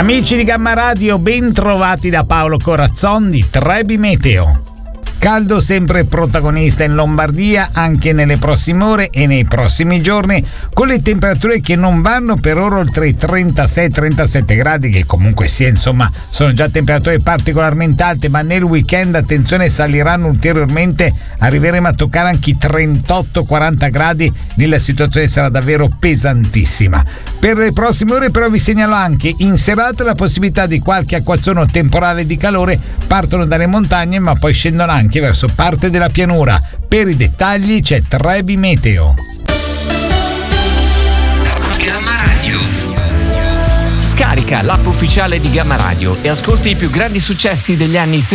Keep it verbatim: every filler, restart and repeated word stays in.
Amici di Gamma Radio, ben trovati da Paolo Corazzon di Trebi Meteo. Caldo sempre protagonista in Lombardia anche nelle prossime ore e nei prossimi giorni, con le temperature che non vanno per ora oltre i trentasei trentasette gradi, che comunque sia, insomma, sono già temperature particolarmente alte, ma nel weekend, attenzione, saliranno ulteriormente, arriveremo a toccare anche i trentotto quaranta gradi, lì la situazione sarà davvero pesantissima. Per le prossime ore però vi segnalo anche in serata la possibilità di qualche acquazzone temporale di calore, partono dalle montagne ma poi scendono anche verso parte della pianura. Per i dettagli c'è Trebi Meteo. Gamma Radio. Scarica l'app ufficiale di Gamma Radio e ascolti i più grandi successi degli anni